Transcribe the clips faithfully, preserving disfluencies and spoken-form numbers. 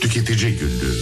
Tüketici Günlüğü.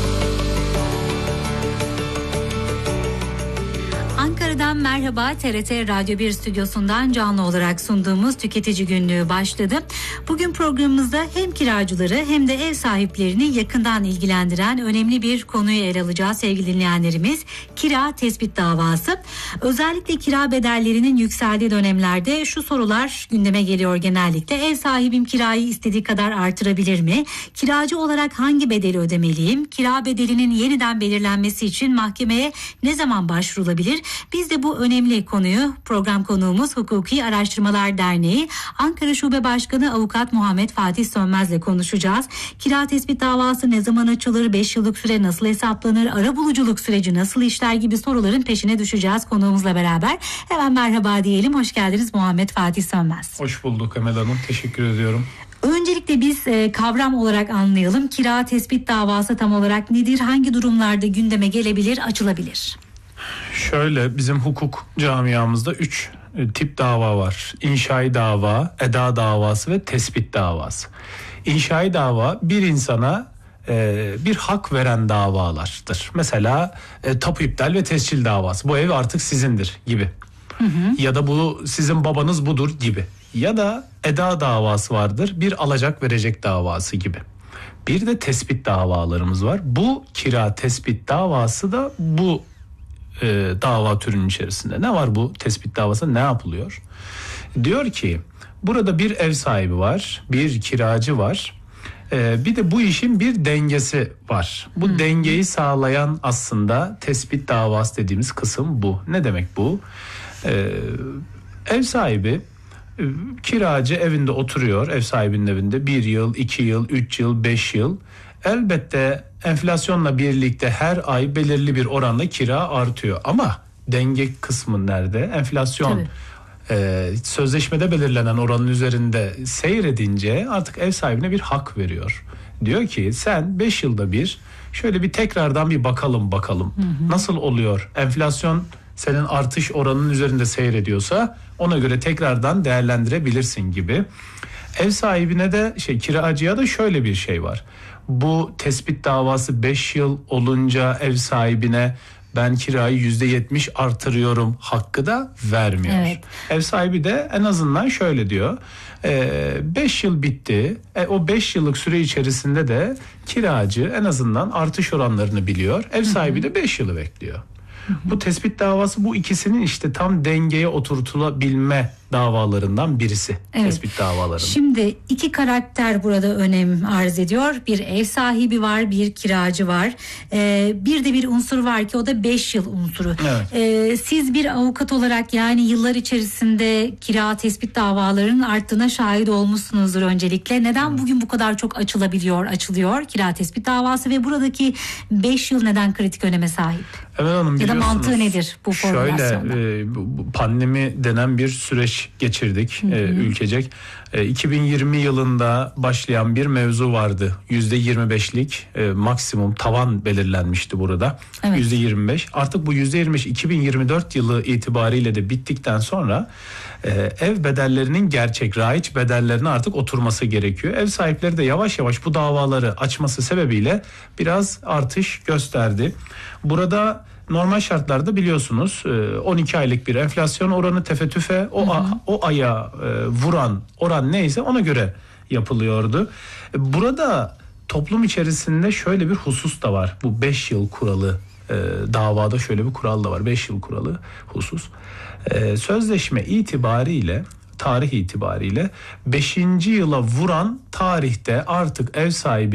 Ankara'dan merhaba. T R T Radyo bir stüdyosundan canlı olarak sunduğumuz Tüketici Günlüğü başladı. Bugün programımızda hem kiracıları hem de ev sahiplerini yakından ilgilendiren önemli bir konuyu ele alacağız sevgili dinleyenlerimiz. Kira tespit davası. Özellikle kira bedellerinin yükseldiği dönemlerde şu sorular gündeme geliyor genellikle. Ev sahibim kirayı istediği kadar artırabilir mi? Kiracı olarak hangi bedeli ödemeliyim? Kira bedelinin yeniden belirlenmesi için mahkemeye ne zaman başvurulabilir? Biz de bu önemli konuyu program konuğumuz Hukuki Araştırmalar Derneği Ankara Şube Başkanı Avukat Muhammed Fatih Sönmez'le konuşacağız. Kira tespit davası ne zaman açılır? beş yıllık süre nasıl hesaplanır? Arabuluculuk süreci nasıl işler gibi soruların peşine düşeceğiz konuğumuzla beraber. Hemen merhaba diyelim. Hoş geldiniz Muhammed Fatih Sönmez. Hoş bulduk Emel Hanım. Teşekkür ediyorum. Öncelikle biz e, kavram olarak anlayalım. Kira tespit davası tam olarak nedir? Hangi durumlarda gündeme gelebilir, açılabilir? Şöyle, bizim hukuk camiamızda üç tip dava var. İnşai dava, eda davası ve tespit davası. İnşai dava bir insana e, bir hak veren davalardır. Mesela e, tapu iptal ve tescil davası. Bu ev artık sizindir gibi. Hı hı. Ya da bu sizin babanız budur gibi. Ya da eda davası vardır. Bir alacak verecek davası gibi. Bir de tespit davalarımız var. Bu kira tespit davası da bu e, dava türünün içerisinde. Ne var bu tespit davası? Ne yapılıyor? Diyor ki burada bir ev sahibi var, bir kiracı var. E, bir de bu işin bir dengesi var. Bu hmm. dengeyi sağlayan aslında tespit davası dediğimiz kısım bu. Ne demek bu? E, ev sahibi kiracı evinde oturuyor, ev sahibinin evinde bir yıl, iki yıl, üç yıl, beş yıl. Elbette enflasyonla birlikte her ay belirli bir oranla kira artıyor. Ama denge kısmı nerede? Enflasyon e, sözleşmede belirlenen oranın üzerinde seyredince artık ev sahibine bir hak veriyor. Diyor ki sen beş yılda bir şöyle bir tekrardan bir bakalım bakalım. Hı hı. Nasıl oluyor? Enflasyon senin artış oranının üzerinde seyrediyorsa ona göre tekrardan değerlendirebilirsin gibi. Ev sahibine de şey kiracıya da şöyle bir şey var. Bu tespit davası beş yıl olunca ev sahibine ben kirayı yüzde yetmiş artırıyorum hakkı da vermiyor. Evet. Ev sahibi de en azından şöyle diyor. beş yıl bitti. E, o beş yıllık süre içerisinde de kiracı en azından artış oranlarını biliyor. Ev sahibi de beş yılı bekliyor. Hı hı. Bu tespit davası bu ikisinin işte tam dengeye oturtulabilme davalarından birisi. Evet. Tespit davalarının. Şimdi iki karakter burada önem arz ediyor. Bir ev sahibi var, bir kiracı var. Ee, bir de bir unsur var ki o da beş yıl unsuru. Evet. Ee, siz bir avukat olarak yani yıllar içerisinde kira tespit davalarının arttığına şahit olmuşsunuzdur öncelikle. Neden evet. bugün bu kadar çok açılabiliyor, açılıyor kira tespit davası ve buradaki beş yıl neden kritik öneme sahip? Evet hanım, ya da mantığı nedir bu formülasyonda? Şöyle e, bu pandemi denen bir süreç geçirdik e, ülkecek. E, iki bin yirmi yılında başlayan bir mevzu vardı. yüzde yirmi beşlik e, maksimum tavan belirlenmişti burada. Evet. yüzde yirmi beş. Artık bu yüzde yirmi beş iki bin yirmi dört yılı itibariyle de bittikten sonra e, ev bedellerinin gerçek raiç bedellerine artık oturması gerekiyor. Ev sahipleri de yavaş yavaş bu davaları açması sebebiyle biraz artış gösterdi. Burada normal şartlarda biliyorsunuz on iki aylık bir enflasyon oranı tefettüfe o, hı hı. o aya vuran oran neyse ona göre yapılıyordu. Burada toplum içerisinde şöyle bir husus da var. Bu beş yıl kuralı davada şöyle bir kural da var. beş yıl kuralı husus. Sözleşme itibariyle tarih itibariyle beşinci yıla vuran tarihte artık ev sahibi